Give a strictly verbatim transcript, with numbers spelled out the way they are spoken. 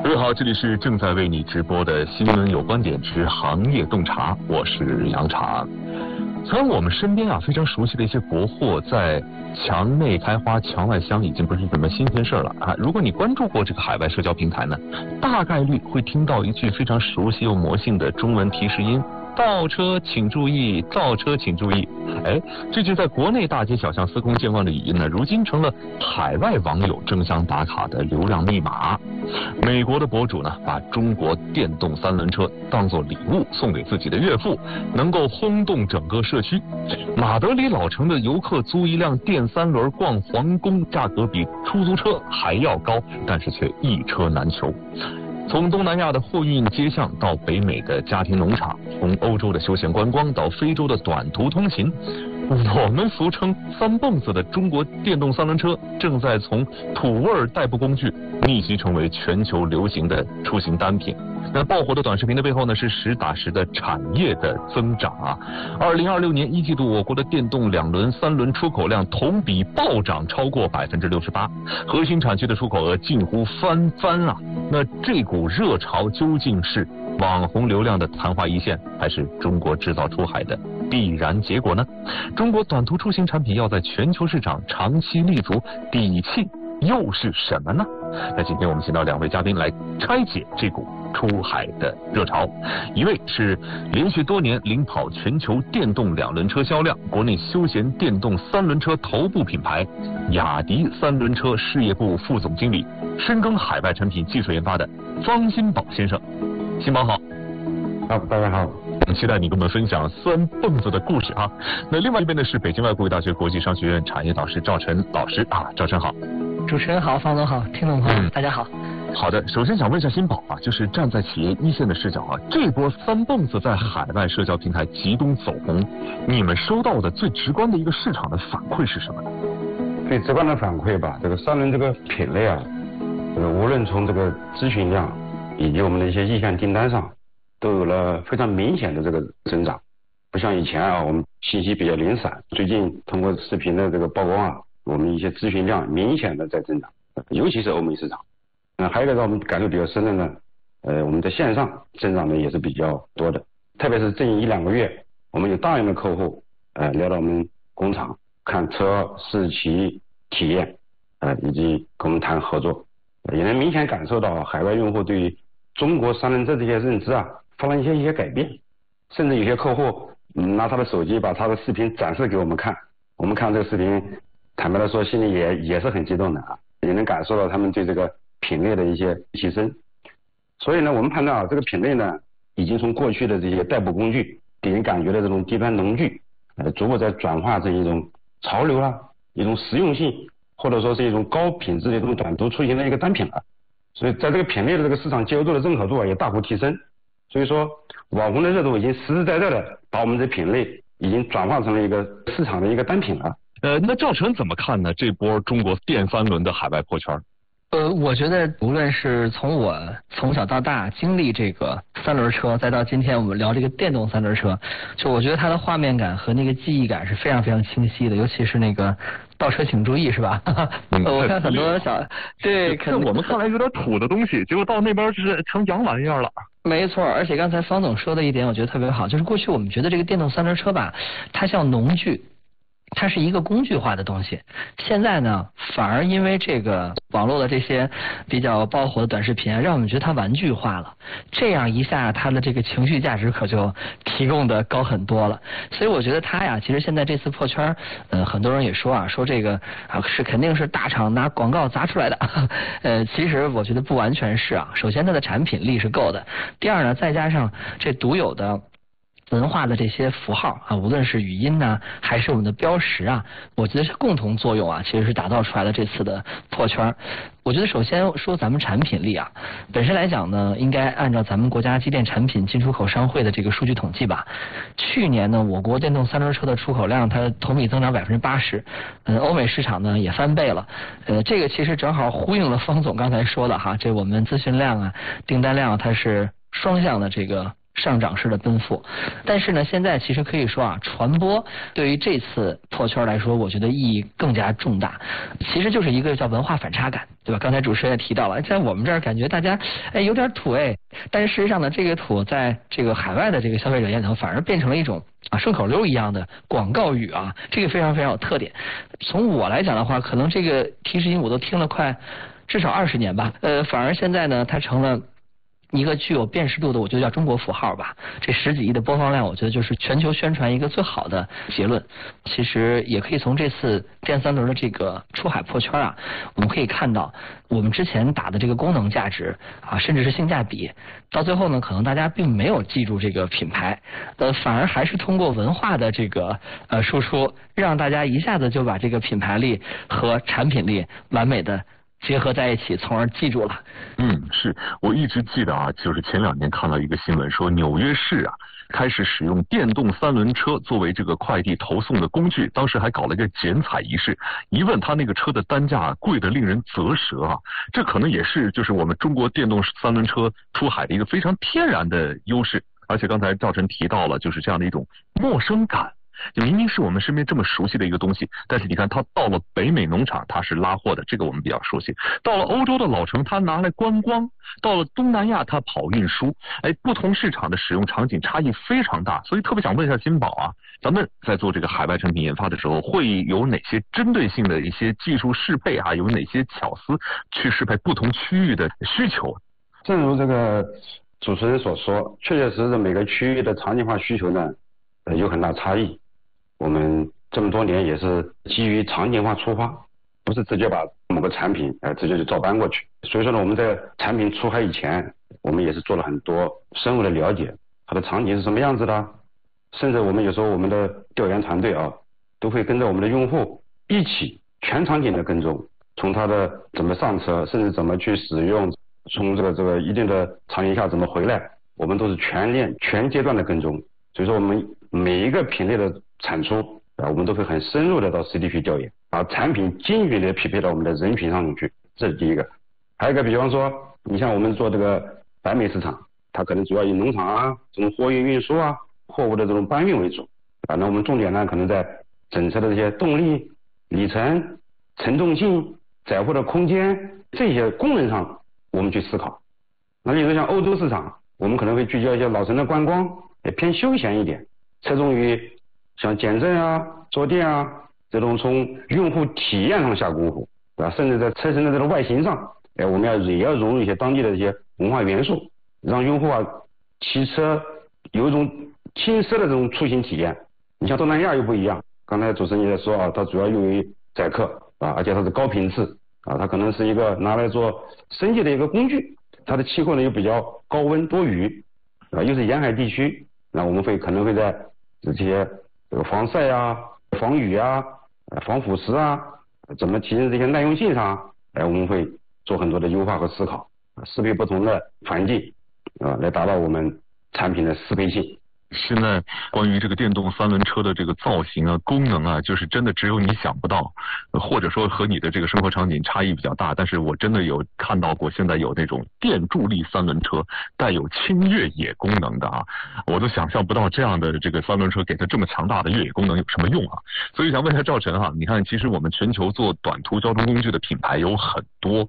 各位好，这里是正在为你直播的新闻有观点之行业洞察，我是杨常。虽然我们身边啊非常熟悉的一些国货在墙内开花墙外香已经不是什么新鲜事了啊，如果你关注过这个海外社交平台呢，大概率会听到一句非常熟悉又魔性的中文提示音：倒车请注意，倒车请注意。哎，这句在国内大街小巷司空见惯的语音呢，如今成了海外网友争相打卡的流量密码。美国的博主呢，把中国电动三轮车当作礼物送给自己的岳父，能够轰动整个社区。马德里老城的游客租一辆电三轮逛皇宫，价格比出租车还要高，但是却一车难求。从东南亚的货运街巷到北美的家庭农场，从欧洲的休闲观光到非洲的短途通勤，我们俗称三蹦子的中国电动三轮车正在从土味代步工具逆袭成为全球流行的出行单品。那爆火的短视频的背后呢，是实打实的产业的增长啊！二零二六年一季度，我国的电动两轮、三轮出口量同比暴涨超过百分之六十八，核心产区的出口额近乎翻番啊！那这股热潮究竟是网红流量的昙花一现，还是中国制造出海的必然结果呢？中国短途出行产品要在全球市场长期立足，底气又是什么呢？那今天我们请到两位嘉宾来拆解这股出海的热潮，一位是连续多年领跑全球电动两轮车销量，国内休闲电动三轮车头部品牌雅迪三轮车事业部副总经理，深耕海外产品技术研发的方新宝先生。新宝好。 好，大家好。 期待你跟我们分享三蹦子的故事啊。那另外一边呢是北京外国语大学国际商学院产业导师赵晨老师啊，赵晨好。 主持人好，方总好，听众朋友、嗯、大家好。 好的，首先想问一下新宝啊，就是站在企业一线的视角啊，这波三蹦子在海外社交平台急东走红，你们收到的最直观的一个市场的反馈是什么呢？ 最直观的反馈吧，这个三轮这个品类啊，这个无论从这个咨询量以及我们的一些意向订单上，都有了非常明显的这个增长。不像以前啊，我们信息比较零散，最近通过视频的这个曝光啊，我们一些咨询量明显的在增长，尤其是欧美市场。那还有一个让我们感受比较深的呢，呃，我们在线上增长的也是比较多的，特别是近一两个月，我们有大量的客户呃来到我们工厂看车、试骑、体验，呃，以及跟我们谈合作，也能明显感受到海外用户对于中国三轮车这些认知啊发生一些一些改变，甚至有些客户、嗯、拿他的手机把他的视频展示给我们看，我们看这个视频，坦白的说心里也也是很激动的啊，也能感受到他们对这个品类的一些提升。所以呢，我们判断啊，这个品类呢已经从过去的这些代步工具给人感觉的这种低端农具，呃，逐步在转化成一种潮流啊，一种实用性，或者说是一种高品质的一种短途出行的一个单品了。所以在这个品类的这个市场接受度的认可度啊也大幅提升。所以说网红的热度已经实实在在的把我们这品类已经转化成了一个市场的一个单品了。 呃，那赵晨怎么看呢？这波中国电三轮的海外破圈？ 呃，我觉得无论是从我从小到大经历这个三轮车，再到今天我们聊这个电动三轮车，就我觉得它的画面感和那个记忆感是非常非常清晰的，尤其是那个倒车请注意，是吧？嗯、我看很多小对， 在我们看来有点土的东西，结果到那边是成洋玩意儿了。 没错，而且刚才方总说的一点我觉得特别好，就是过去我们觉得这个电动三轮车吧，它像农具，它是一个工具化的东西。现在呢，反而因为这个网络的这些比较爆火的短视频，让我们觉得它玩具化了。这样一下，它的这个情绪价值可就提供的高很多了。所以我觉得它呀，其实现在这次破圈，呃，很多人也说啊，说这个啊是肯定是大厂拿广告砸出来的。呃，其实我觉得不完全是啊。首先，它的产品力是够的。第二呢，再加上这独有的文化的这些符号啊，无论是语音呢，还是我们的标识啊，我觉得是共同作用啊，其实是打造出来了这次的破圈。我觉得首先说咱们产品力啊，本身来讲呢，应该按照咱们国家机电产品进出口商会的这个数据统计吧，去年呢，我国电动三轮车的出口量它同比增长百分之八十，嗯，欧美市场呢也翻倍了，呃，这个其实正好呼应了方总刚才说的哈，这我们咨询量啊、订单量它是双向的这个上涨式的奔赴。但是呢，现在其实可以说啊，传播对于这次破圈来说，我觉得意义更加重大。其实就是一个叫文化反差感，对吧？刚才主持人也提到了，在我们这儿感觉大家哎有点土哎，但是事实上呢，这个土在这个海外的这个消费者眼里头，反而变成了一种啊顺口溜一样的广告语啊，这个非常非常有特点。从我来讲的话，可能这个提示音我都听了快至少二十年吧，呃，反而现在呢，它成了一个具有辨识度的，我觉得叫中国符号吧。这十几亿的播放量，我觉得就是全球宣传一个最好的结论。其实也可以从这次电三轮的这个出海破圈啊，我们可以看到我们之前打的这个功能价值啊，甚至是性价比，到最后呢，可能大家并没有记住这个品牌，呃，反而还是通过文化的这个呃输出，让大家一下子就把这个品牌力和产品力完美的结合在一起，从而记住了。 嗯，是我一直记得啊，就是前两年看到一个新闻说，纽约市啊开始使用电动三轮车作为这个快递投送的工具，当时还搞了一个剪彩仪式。一问他那个车的单价贵得令人啧舌啊，这可能也是就是我们中国电动三轮车出海的一个非常天然的优势。而且刚才赵晨提到了，就是这样的一种陌生感。明明是我们身边这么熟悉的一个东西，但是你看它到了北美农场它是拉货的，这个我们比较熟悉；到了欧洲的老城它拿来观光，到了东南亚它跑运输，哎，不同市场的使用场景差异非常大，所以特别想问一下金宝啊，咱们在做这个海外产品研发的时候，会有哪些针对性的一些技术适配啊？有哪些巧思去适配不同区域的需求？ 正如这个主持人所说，确确实实每个区域的场景化需求呢，呃，有很大差异。我们这么多年也是基于场景化出发，不是直接把某个产品呃直接就照搬过去。所以说呢，我们在产品出海以前，我们也是做了很多深入的了解，它的场景是什么样子的，甚至我们有时候我们的调研团队啊，都会跟着我们的用户一起全场景的跟踪，从它的怎么上车，甚至怎么去使用，从这个这个一定的场景下怎么回来，我们都是全链全阶段的跟踪。所以说我们每一个品类的产出啊，我们都会很深入的到 C D P 调研，把产品精准的匹配到我们的人群上面去，这是第一个。还有一个，比方说，你像我们做这个北美市场，它可能主要以农场啊、这种货运运输啊、货物的这种搬运为主啊，那我们重点呢，可能在整车的这些动力、里程、承重性、载货的空间这些功能上，我们去思考。那比如说像欧洲市场，我们可能会聚焦一些老城的观光，也偏休闲一点，侧重于像减震啊、坐垫啊这种从用户体验上下功夫，对吧？甚至在车身的这种外形上，哎，我们要也要融入一些当地的这些文化元素，让用户啊骑车有一种轻奢的这种出行体验。你像东南亚又不一样，刚才主持人也在说啊，它主要用于载客啊，而且它是高频次啊，它可能是一个拿来做生计的一个工具。它的气候呢又比较高温多雨啊，又是沿海地区，那我们会可能会在这些这个防晒啊、防雨啊、防腐蚀啊，怎么提升这些耐用性上，哎，我们会做很多的优化和思考，适配不同的环境啊，来达到我们产品的适配性。 现在关于这个电动三轮车的这个造型啊、功能啊，就是真的只有你想不到，或者说和你的这个生活场景差异比较大。但是我真的有看到过，现在有那种电助力三轮车带有轻越野功能的啊，我都想象不到这样的这个三轮车给它这么强大的越野功能有什么用啊？所以想问一下赵晨哈，你看其实我们全球做短途交通工具的品牌有很多，